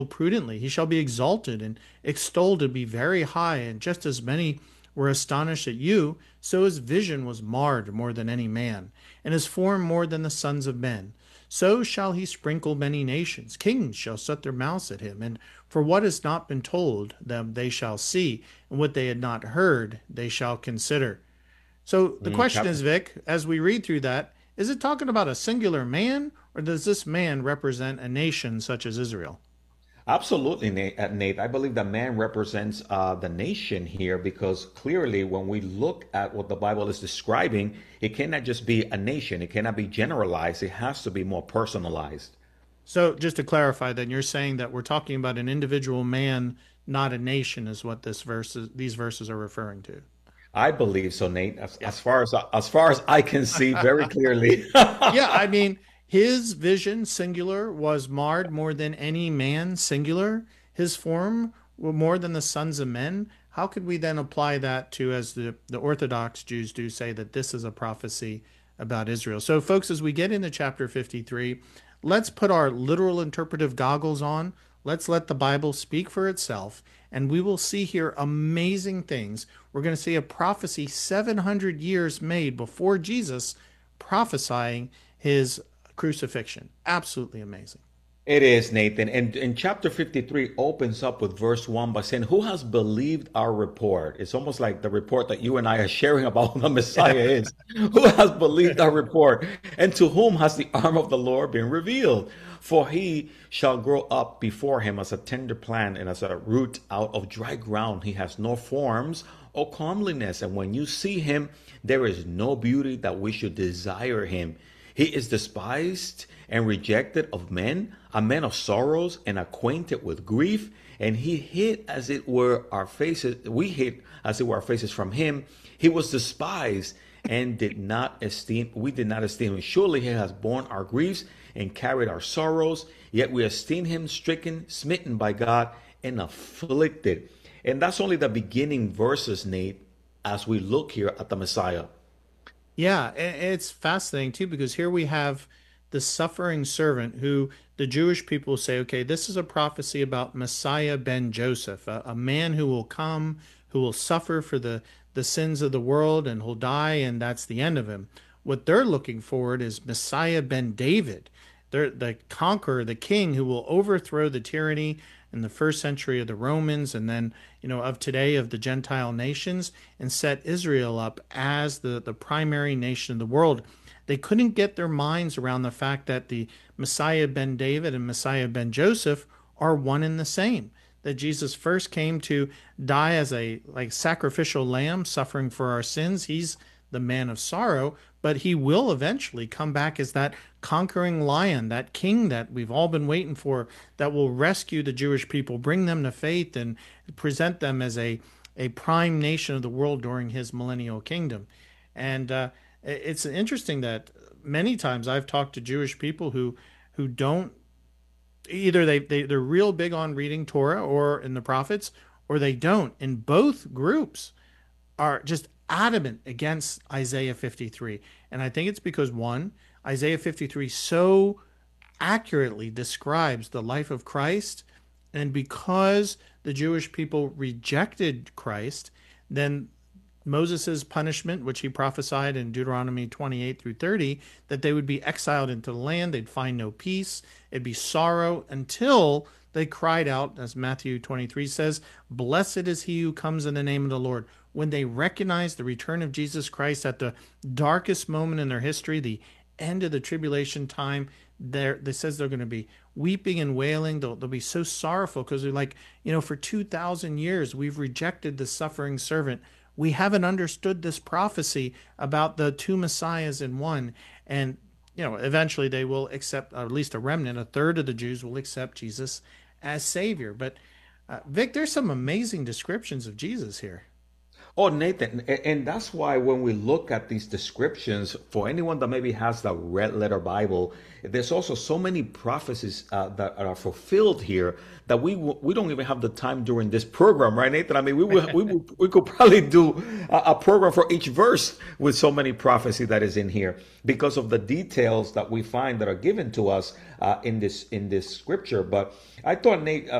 prudently. He shall be exalted and extolled to be very high. And just as many were astonished at you, so his vision was marred more than any man, and his form more than the sons of men. So shall he sprinkle many nations. Kings shall set their mouths at him. And for what has not been told them, they shall see, and what they had not heard, they shall consider. So the Mm, question is, Vic, as we read through that, is it talking about a singular man, or does this man represent a nation such as Israel? Absolutely, Nate. Nate, I believe that man represents the nation here because clearly, when we look at what the Bible is describing, it cannot just be a nation. It cannot be generalized. It has to be more personalized. So just to clarify, then you're saying that we're talking about an individual man, not a nation, is what these verses are referring to. I believe so, Nate. As, Yeah. as far as as far as I can see, very clearly. Yeah, I mean, his vision, singular, was marred more than any man, singular. His form were more than the sons of men. How could we then apply that to, as the Orthodox Jews do, say that this is a prophecy about Israel? So, folks, as we get into chapter 53, let's put our literal interpretive goggles on. Let's let the Bible speak for itself, and we will see here amazing things. We're going to see a prophecy 700 years made before Jesus prophesying his crucifixion. Absolutely amazing. It is, Nathan. And chapter 53 opens up with verse 1 by saying, "Who has believed our report?" It's almost like the report that you and I are sharing about who the Messiah is. Who has believed our report? And to whom has the arm of the Lord been revealed? For he shall grow up before him as a tender plant and as a root out of dry ground. He has no forms or comeliness. And when you see him, there is no beauty that we should desire him. He is despised and rejected of men, a man of sorrows and acquainted with grief. And he hid as it were our faces. We hid as it were our faces from him. He was despised and did not esteem. We did not esteem him. Surely he has borne our griefs and carried our sorrows. Yet we esteem him stricken, smitten by God, and afflicted. And that's only the beginning verses, Nate, as we look here at the Messiah. Yeah, it's fascinating too because here we have the suffering servant who the Jewish people say, okay, this is a prophecy about Messiah ben Joseph, a man who will come, who will suffer for the sins of the world and who'll die, and that's the end of him. What they're looking forward is Messiah ben David, the conqueror, the king who will overthrow the tyranny in the first century of the Romans and then, of today of the Gentile nations and set Israel up as the primary nation of the world. They couldn't get their minds around the fact that the Messiah ben David and Messiah ben Joseph are one and the same. That Jesus first came to die as a sacrificial lamb suffering for our sins. He's the man of sorrow, but he will eventually come back as that conquering lion, that king that we've all been waiting for, that will rescue the Jewish people, bring them to faith, and present them as a prime nation of the world during his millennial kingdom. And it's interesting that many times I've talked to Jewish people who don't either they're real big on reading Torah or in the prophets, or they don't. And both groups are just adamant against Isaiah 53. And I think it's because one, Isaiah 53 so accurately describes the life of Christ, and because the Jewish people rejected Christ, then Moses' punishment, which he prophesied in Deuteronomy 28 through 30, that they would be exiled into the land, they'd find no peace, it'd be sorrow until they cried out, as Matthew 23 says, "Blessed is he who comes in the name of the Lord." When they recognized the return of Jesus Christ at the darkest moment in their history, the end of the tribulation time, they says they're going to be weeping and wailing. They'll be so sorrowful because they're like, for 2,000 years we've rejected the suffering servant. We haven't understood this prophecy about the two messiahs in one. And eventually they will accept, or at least a remnant, a third of the Jews will accept Jesus as Savior. But Vic, there's some amazing descriptions of Jesus here. Oh, Nathan, and that's why when we look at these descriptions, for anyone that maybe has the red letter Bible, there's also so many prophecies that are fulfilled here that we don't even have the time during this program, right, Nathan? I mean, we could probably do a program for each verse with so many prophecy that is in here because of the details that we find that are given to us in this scripture. But I thought, Nate,